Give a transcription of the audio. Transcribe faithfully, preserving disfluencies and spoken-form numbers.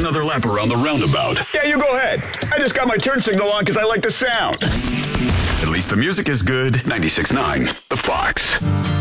another lap around the roundabout. Yeah, you go ahead. I just got my turn signal on because I like the sound. At least the music is good. ninety-six point nine, The Fox.